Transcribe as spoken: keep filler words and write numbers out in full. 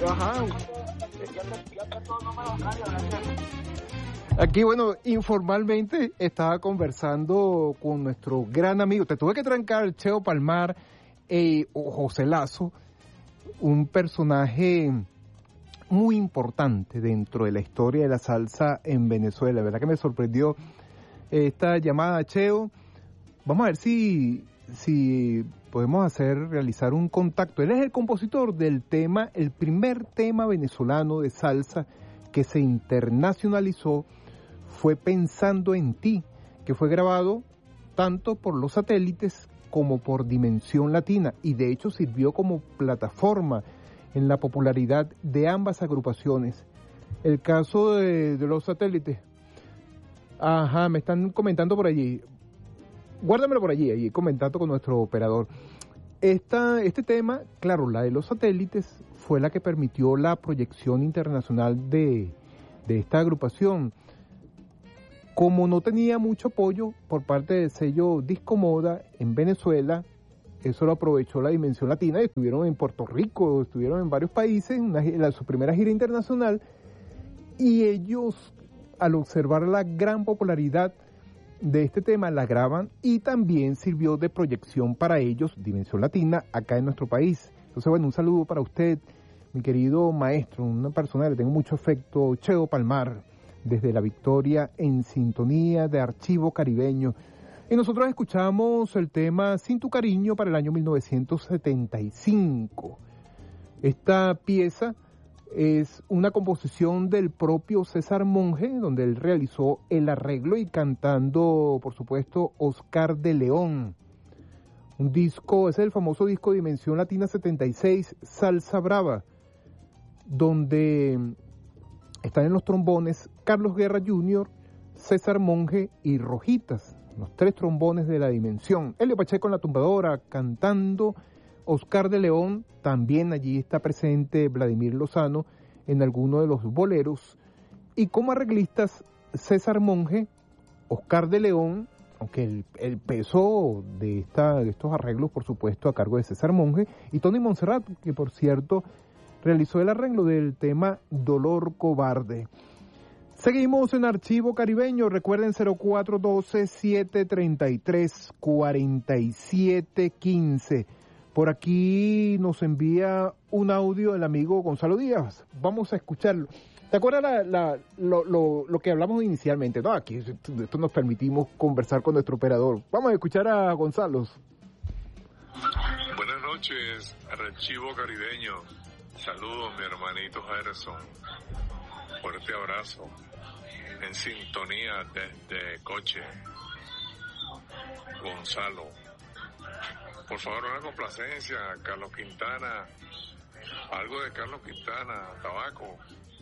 Ajá. Aquí, bueno, informalmente estaba conversando con nuestro gran amigo. Te tuve que trancar, Cheo Palmar, eh, o José Lazo, un personaje muy importante dentro de la historia de la salsa en Venezuela. La verdad que me sorprendió esta llamada, Cheo. Vamos a ver si, si podemos hacer, realizar un contacto. Él es el compositor del tema, el primer tema venezolano de salsa que se internacionalizó, fue Pensando en Ti, que fue grabado tanto por Los Satélites como por Dimensión Latina, y de hecho sirvió como plataforma en la popularidad de ambas agrupaciones. El caso de, de Los Satélites, ajá, me están comentando por allí, guárdamelo por allí, allí comentando con nuestro operador. Esta, este tema, claro, la de Los Satélites fue la que permitió la proyección internacional de, de esta agrupación. Como no tenía mucho apoyo por parte del sello Disco Moda en Venezuela, eso lo aprovechó la Dimensión Latina, y estuvieron en Puerto Rico, estuvieron en varios países, en, una, en su primera gira internacional, y ellos, al observar la gran popularidad de este tema, la graban, y también sirvió de proyección para ellos, Dimensión Latina, acá en nuestro país. Entonces, bueno, un saludo para usted, mi querido maestro, una persona que le tengo mucho afecto, Cheo Palmar, desde La Victoria, en sintonía de Archivo Caribeño. Y nosotros escuchamos el tema Sin Tu Cariño para el año mil novecientos setenta y cinco. Esta pieza es una composición del propio César Monge, donde él realizó el arreglo y cantando, por supuesto, Oscar de León. Un disco, ese es el famoso disco Dimensión Latina setenta y seis, Salsa Brava, donde están en los trombones Carlos Guerra junior, César Monge y Rojitas, los tres trombones de la Dimensión. Helio Pacheco en la tumbadora, cantando. Oscar de León, también allí está presente Vladimir Lozano en alguno de los boleros. Y como arreglistas, César Monge, Oscar de León, aunque el, el peso de, esta, de estos arreglos, por supuesto, a cargo de César Monge, y Tony Montserrat, que por cierto realizó el arreglo del tema Dolor Cobarde. Seguimos en Archivo Caribeño. Recuerden cero cuatro uno dos, siete tres tres, cuatro siete uno cinco. Por aquí nos envía un audio el amigo Gonzalo Díaz. Vamos a escucharlo. ¿Te acuerdas la, la, lo, lo, lo que hablamos inicialmente? No, aquí esto, esto nos permitimos conversar con nuestro operador. Vamos a escuchar a Gonzalo. Buenas noches, Archivo Caribeño. Saludos, mi hermanito Gerson. Fuerte abrazo. En sintonía desde Coche. Gonzalo. Por favor, una complacencia. Carlos Quintana. Algo de Carlos Quintana. Tabaco.